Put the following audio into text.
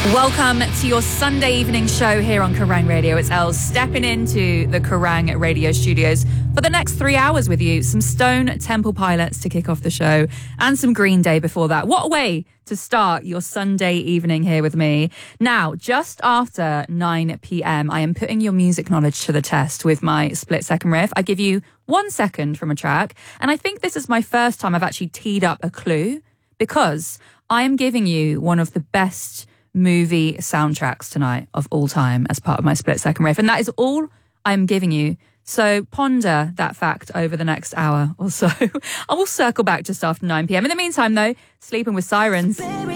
Welcome to your Sunday evening show here on Kerrang Radio. It's Els stepping into the Kerrang Radio studios for the next 3 hours with you. Some Stone Temple Pilots to kick off the show and some Green Day before that. What a way to start your Sunday evening here with me. Now, just after 9 p.m, I am putting your music knowledge to the test with my split-second riff. I give you 1 second from a track, and I think this is my first time I've actually teed up a clue because I am giving you one of the best movie soundtracks tonight of all time as part of my split-second riff, and that is all I'm giving you. So ponder that fact over the next hour or so. I will circle back just after 9 p.m. In the meantime, though, Sleeping with Sirens.